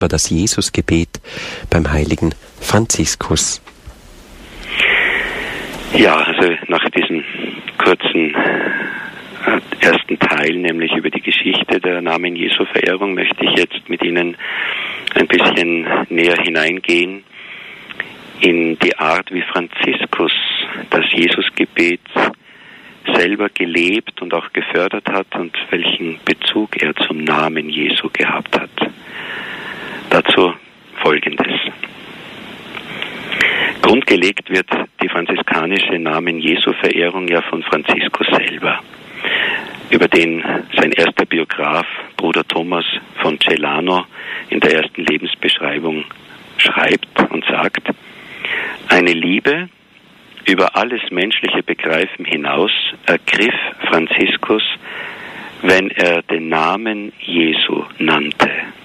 das Jesusgebet beim heiligen Franziskus. Ja, also nach diesem kurzen ersten Teil, nämlich über die Geschichte der Namen Jesu Verehrung, möchte ich jetzt mit Ihnen ein bisschen näher hineingehen in die Art, wie Franziskus das Jesusgebet selber gelebt und auch gefördert hat und welchen Bezug er zum Namen Jesu gehabt hat. Dazu Folgendes. Grundgelegt wird die franziskanische Namen Jesu Verehrung ja von Franziskus selber, über den sein erster Biograf, Bruder Thomas von Celano, in der ersten Lebensbeschreibung schreibt und sagt: Eine Liebe über alles menschliche Begreifen hinaus ergriff Franziskus, wenn er den Namen Jesu nannte.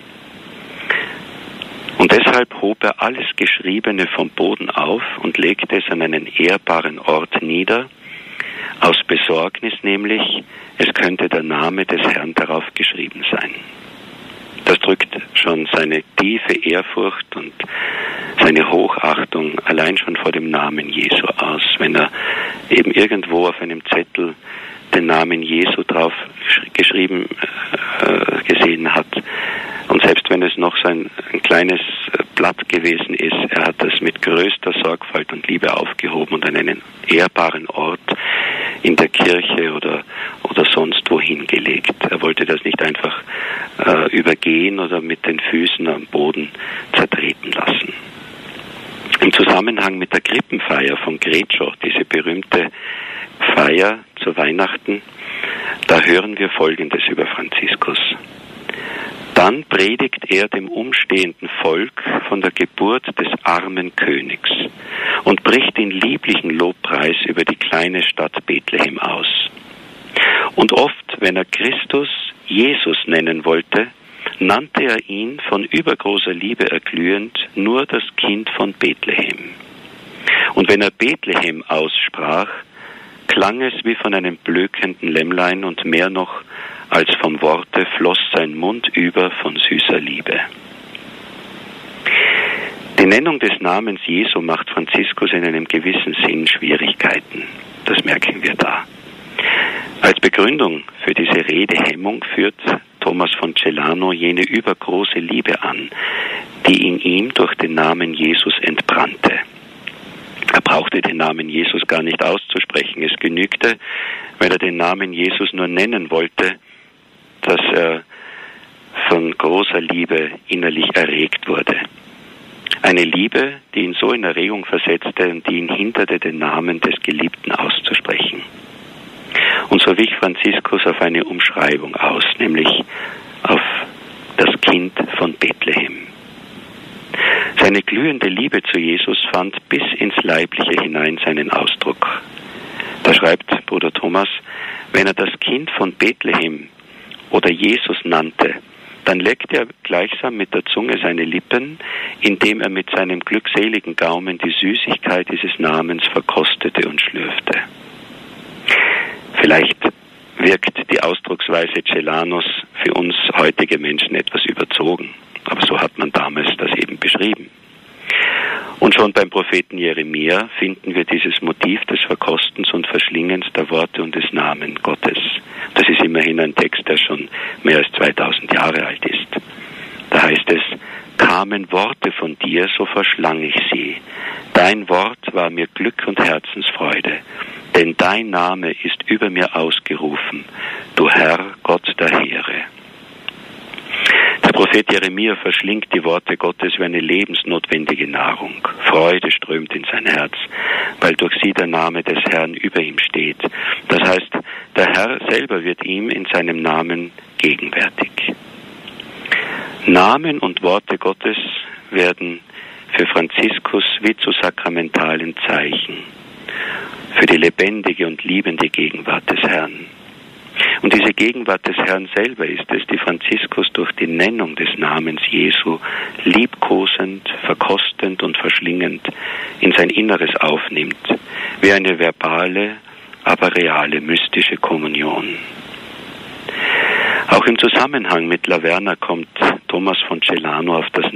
Und deshalb hob er alles Geschriebene vom Boden auf und legte es an einen ehrbaren Ort nieder, aus Besorgnis nämlich, es könnte der Name des Herrn darauf geschrieben sein. Das drückt schon seine tiefe Ehrfurcht und seine Hochachtung allein schon vor dem Namen Jesu aus, wenn er eben irgendwo auf einem Zettel den Namen Jesu drauf geschrieben gesehen hat. Und selbst wenn es noch so ein kleines Blatt gewesen ist, er hat das mit größter Sorgfalt und Liebe aufgehoben und an einen ehrbaren Ort in der Kirche oder sonst wohin gelegt. Er wollte das nicht einfach übergehen oder mit den Füßen am Boden zertreten lassen. Im Zusammenhang mit der Krippenfeier von Greccio, diese berühmte Feier zu Weihnachten, da hören wir Folgendes über Franziskus. Dann predigt er dem umstehenden Volk von der Geburt des armen Königs und bricht in lieblichen Lobpreis über die kleine Stadt Bethlehem aus. Und oft, wenn er Christus Jesus nennen wollte, nannte er ihn von übergroßer Liebe erglühend nur das Kind von Bethlehem. Und wenn er Bethlehem aussprach, klang es wie von einem blökenden Lämmlein und mehr noch als vom Worte floss sein Mund über von süßer Liebe. Die Nennung des Namens Jesu macht Franziskus in einem gewissen Sinn Schwierigkeiten. Das merken wir da. Als Begründung für diese Redehemmung führt Thomas von Celano jene übergroße Liebe an, die in ihm durch den Namen Jesus entbrannte. Er brauchte den Namen Jesus gar nicht auszusprechen. Es genügte, wenn er den Namen Jesus nur nennen wollte, dass er von großer Liebe innerlich erregt wurde. Eine Liebe, die ihn so in Erregung versetzte und die ihn hinderte, den Namen des Geliebten auszusprechen. Und so wich Franziskus auf eine Umschreibung aus, nämlich auf das Kind von Bethlehem. Seine glühende Liebe zu Jesus fand bis ins Leibliche hinein seinen Ausdruck. Da schreibt Bruder Thomas, wenn er das Kind von Bethlehem oder Jesus nannte, dann leckte er gleichsam mit der Zunge seine Lippen, indem er mit seinem glückseligen Gaumen die Süßigkeit dieses Namens verkostete und schlürfte. Vielleicht wirkt die Ausdrucksweise Celanos für uns heutige Menschen etwas überzogen, aber so hat man damals das eben beschrieben. Und schon beim Propheten Jeremia finden wir dieses Motiv des Verkostens und Verschlingens der Worte und des Namens Gottes. Das ist immerhin ein Text, der schon mehr als 2000 Jahre alt ist. Da heißt es, kamen Worte von dir, so verschlang ich sie. Dein Wort war mir Glück und Herzensfreude, denn dein Name ist über mir ausgerufen, du Herr, Gott der Heere. Der Prophet Jeremia verschlingt die Worte Gottes wie eine lebensnotwendige Nahrung. Freude strömt in sein Herz, weil durch sie der Name des Herrn über ihm steht. Das heißt, der Herr selber wird ihm in seinem Namen gegenwärtig. Namen und Worte Gottes werden für Franziskus wie zu sakramentalen Zeichen, für die lebendige und liebende Gegenwart des Herrn. Und diese Gegenwart des Herrn selber ist es, die Franziskus durch die Nennung des Namens Jesu liebkosend, verkostend und verschlingend in sein Inneres aufnimmt, wie eine verbale, aber reale mystische Kommunion. Auch im Zusammenhang mit Laverna kommt Thomas von Celano auf das